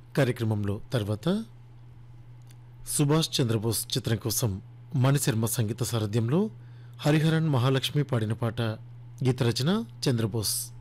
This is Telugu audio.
కార్యక్రమంలో తర్వాత సుభాష్ చంద్రబోస్ చిత్రం కోసం మణిశర్మ సంగీత సారథ్యంలో హరిహరన్ మహాలక్ష్మి పాడిన పాట. గీత రచన చంద్రబోస్.